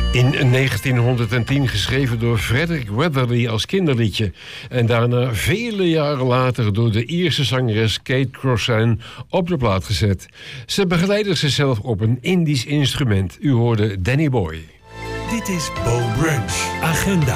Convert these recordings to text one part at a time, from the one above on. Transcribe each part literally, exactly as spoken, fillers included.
In negentienhonderdtien geschreven door Frederick Weatherly als kinderliedje en daarna vele jaren later door de Ierse zangeres Kate Crossen op de plaat gezet. Ze begeleidde zichzelf op een Indisch instrument. U hoorde Danny Boy. Dit is Bo Brunch Agenda.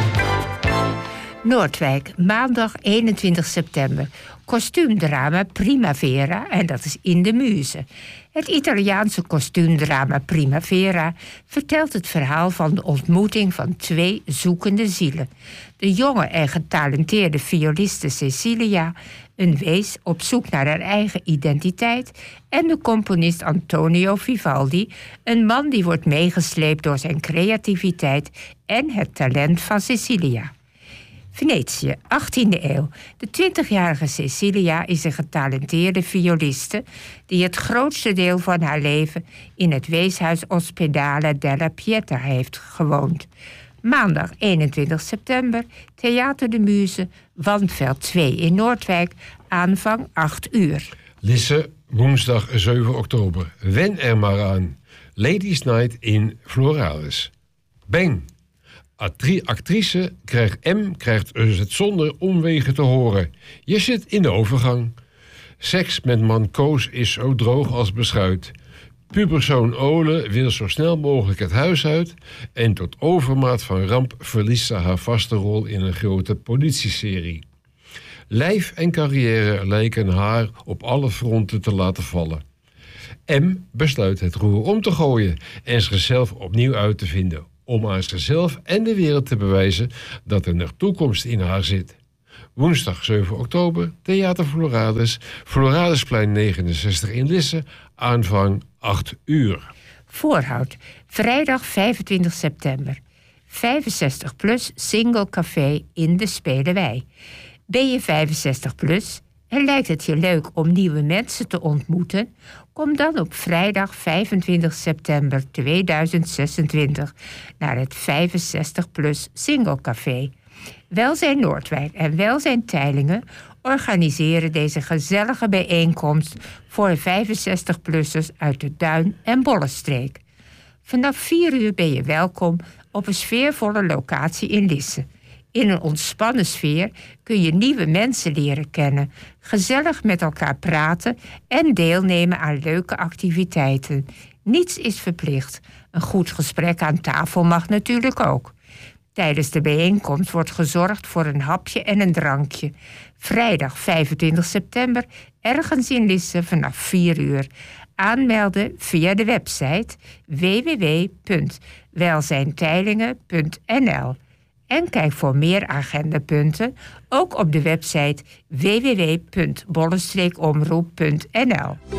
Noordwijk, maandag eenentwintig september. Kostuumdrama Primavera en dat is in de Muze. Het Italiaanse kostuumdrama Primavera vertelt het verhaal van de ontmoeting van twee zoekende zielen. De jonge en getalenteerde violiste Cecilia, een wees op zoek naar haar eigen identiteit, en de componist Antonio Vivaldi, een man die wordt meegesleept door zijn creativiteit en het talent van Cecilia. Venetië, achttiende eeuw. De twintigjarige Cecilia is een getalenteerde violiste die het grootste deel van haar leven in het weeshuis Ospedale della Pietà heeft gewoond. Maandag eenentwintig september, Theater de Muze, Wandveld twee in Noordwijk, aanvang acht uur. Lisse, woensdag zeven oktober. Wen er maar aan. Ladies Night in Floralis. Bang! Actri- actrice krijgt M krijgt het zonder omwegen te horen. Je zit in de overgang. Seks met man Koos is zo droog als beschuit. Puberzoon Ole wil zo snel mogelijk het huis uit en tot overmaat van ramp verliest ze haar vaste rol in een grote politieserie. Lijf en carrière lijken haar op alle fronten te laten vallen. M besluit het roer om te gooien en zichzelf opnieuw uit te vinden, om aan zichzelf en de wereld te bewijzen dat er nog toekomst in haar zit. Woensdag zeven oktober, Theater Floralis, Floralisplein negenenzestig in Lisse, aanvang acht uur. Voorhout, vrijdag vijfentwintig september. vijfenzestig plus Single Café in de Spelewij. Ben je vijfenzestig plus en lijkt het je leuk om nieuwe mensen te ontmoeten? Kom dan op vrijdag vijfentwintig september tweeduizend zesentwintig naar het vijfenzestig plus Single Café. Welzijn Noordwijk en Welzijn Teylingen organiseren deze gezellige bijeenkomst voor vijfenzestig-plussers uit de Duin- en Bollenstreek. Vanaf vier uur ben je welkom op een sfeervolle locatie in Lisse. In een ontspannen sfeer kun je nieuwe mensen leren kennen, gezellig met elkaar praten en deelnemen aan leuke activiteiten. Niets is verplicht. Een goed gesprek aan tafel mag natuurlijk ook. Tijdens de bijeenkomst wordt gezorgd voor een hapje en een drankje. Vrijdag vijfentwintig september, ergens in Lisse vanaf vier uur. Aanmelden via de website w w w punt welzijnteylingen punt n l. En kijk voor meer agendapunten ook op de website w w w punt bollenstreekomroep punt n l.